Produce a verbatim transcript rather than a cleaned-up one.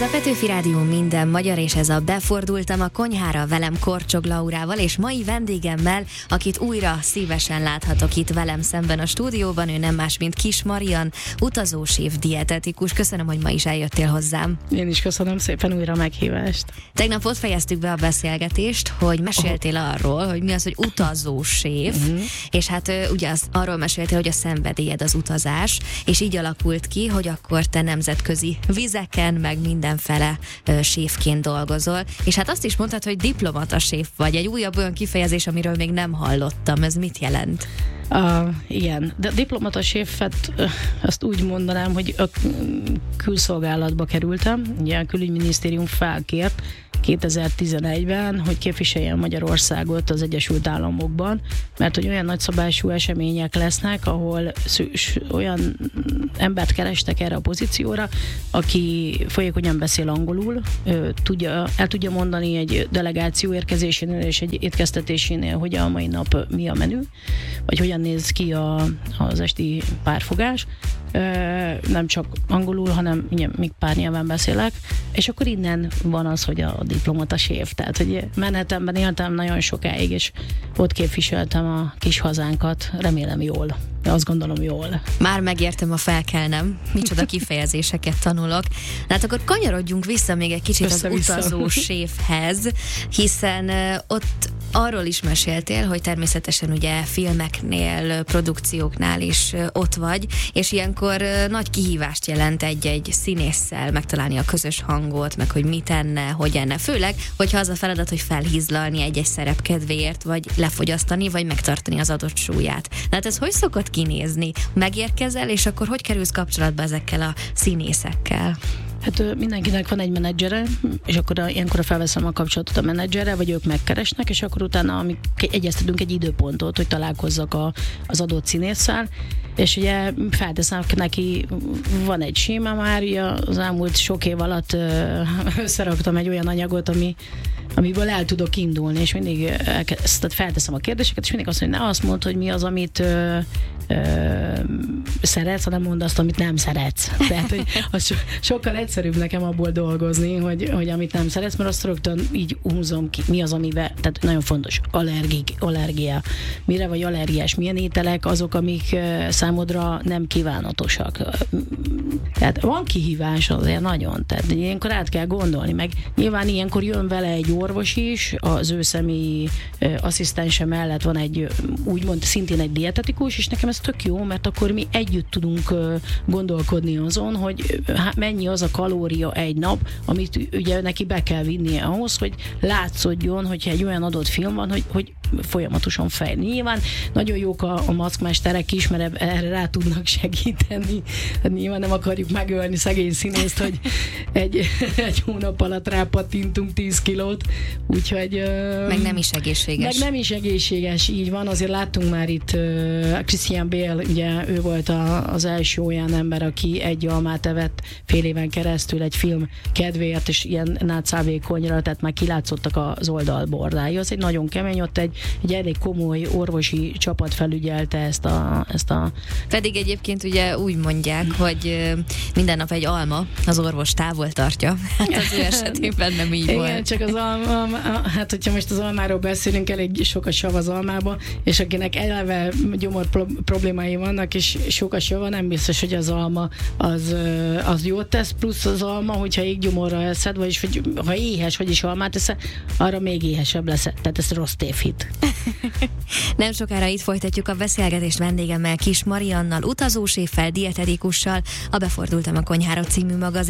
a Petőfi Rádió minden magyar, és ez a Befordultam a konyhára velem Korcsog Laurával, és mai vendégemmel, akit újra szívesen láthatok itt velem szemben a stúdióban, ő nem más, mint Kiss Marian, utazóséf, dietetikus. Köszönöm, hogy ma is eljöttél hozzám. Én is köszönöm szépen újra a meghívást. Tegnap ott fejeztük be a beszélgetést, hogy meséltél oh. arról, hogy mi az, hogy utazóséf, uh-huh. és hát ugye az, arról meséltél, hogy a szenvedélyed az utazás, és így alakult ki, hogy akkor te nemzetközi vizeken, meg mindenfele ö, séfként dolgozol, és hát azt is mondtad, hogy diplomata séf vagy, egy újabb olyan kifejezés, amiről még nem hallottam. Ez mit jelent? Uh, igen, de diplomata séfet, uh, azt úgy mondanám, hogy a külszolgálatba kerültem, ugye a külügyminisztérium felkért kétezer-tizenegyben, hogy képviseljen Magyarországot az Egyesült Államokban, mert hogy olyan nagyszabású események lesznek, ahol szűs, olyan embert kerestek erre a pozícióra, aki folyékonyan beszél angolul, tudja, el tudja mondani egy delegáció érkezésénél és egy étkeztetésénél, hogy a mai nap mi a menü, vagy hogyan néz ki a, az esti párfogás. Nem csak angolul, hanem még pár nyelven beszélek, és akkor innen van az, hogy a diplomata séf. Tehát, hogy Manhattanben éltem nagyon sokáig, és ott képviseltem a kis hazánkat, remélem jól. De azt gondolom jól. Már megértem a felkelnem. Micsoda kifejezéseket tanulok. Hát akkor kanyarodjunk vissza még egy kicsit az utazó séfhez, hiszen uh, ott arról is meséltél, hogy természetesen ugye filmeknél, produkcióknál is uh, ott vagy, és ilyenkor uh, nagy kihívást jelent egy-egy színésszel megtalálni a közös hangot, meg hogy mit enne, hogy enne. Főleg, hogyha az a feladat, hogy felhízlalni egy-egy szerep kedvéért, vagy lefogyasztani, vagy megtartani az adott súlyát. Tehát ez hogy szokott kinézni? Megérkezel, és akkor hogy kerülsz kapcsolatba ezekkel a színészekkel? Hát mindenkinek van egy menedzsere, és akkor a, ilyenkor felveszem a kapcsolatot a menedzserrel, vagy ők megkeresnek, és akkor utána amik egyeztetünk egy időpontot, hogy találkozzak a, az adott színésszel, és ugye felteszem neki, van egy séma már, ugye az elmúlt sok év alatt összeraktam egy olyan anyagot, ami, amiből el tudok indulni, és mindig elkezd, felteszem a kérdéseket, és mindig azt mondja, ne azt mondd, hogy mi az, amit ö, ö, szeretsz, hanem mondd azt, amit nem szeretsz. Tehát, hogy az so, sokkal egyszerűbb nekem abból dolgozni, hogy, hogy amit nem szeretsz, mert azt rögtön így húzom ki, mi az, amivel, tehát nagyon fontos, allergik, allergia. Mire vagy allergiás? Milyen ételek azok, amik számodra nem kívánatosak? Tehát van kihívás azért nagyon, tehát ilyenkor át kell gondolni, meg nyilván ilyenkor jön vele egy orvos is, az ő személyi asszisztense mellett van egy, úgymond szintén egy dietetikus, és nekem ez tök jó, mert akkor mi együtt tudunk gondolkodni azon, hogy mennyi az a kalória egy nap, amit ugye neki be kell vinnie ahhoz, hogy látszódjon, hogyha egy olyan adott film van, hogy, hogy folyamatosan fejlődni. Nyilván nagyon jók a, a maszkmesterek is, mert erre rá tudnak segíteni. Hát nyilván nem akarjuk megölni szegény színészt, hogy egy, egy hónap alatt rápattintunk tíz kilót, úgyhogy... Meg nem is egészséges. Meg nem is egészséges, így van. Azért láttunk már itt uh, Christian Bale, ugye ő volt a, az első olyan ember, aki egy almát evett fél éven keresztül egy film kedvéért, és ilyen nátszálvékonyra, tehát már kilátszottak az oldalbordái. Az egy nagyon kemény, ott egy, egy elég komoly orvosi csapat felügyelte ezt a, ezt a... Pedig egyébként ugye úgy mondják, hogy minden nap egy alma az orvos távol tartja. Hát az ő esetében nem így igen, volt. Igen, csak az alma, hát hogyha most az almáról beszélünk, elég sok a sav az almába, és akinek eleve gyomor problémái vannak, és sok a sava, nem biztos, hogy az alma az, az jót tesz, plusz az alma, hogyha éggyomorra eszed, vagyis hogy, ha éhes, vagyis almát eszed, arra még éhesebb lesz. Tehát ez rossz tévhit. Nem sokára itt folytatjuk a beszélgetést vendégemmel, Kiss Mariannal, utazóséffel, dietetikussal, a Befordultam a konyhára című magazin